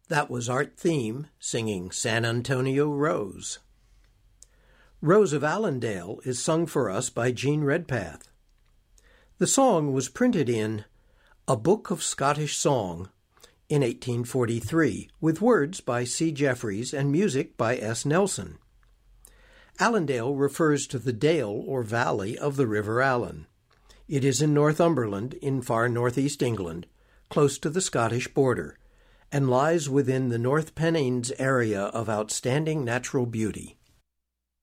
That was Art Theme singing San Antonio Rose. Rose of Allendale is sung for us by Jean Redpath. The song was printed in A Book of Scottish Song in 1843, with words by C. Jeffreys and music by S. Nelson. Allendale refers to the dale or valley of the River Allen. It is in Northumberland, in far northeast England, close to the Scottish border, and lies within the North Pennines area of outstanding natural beauty.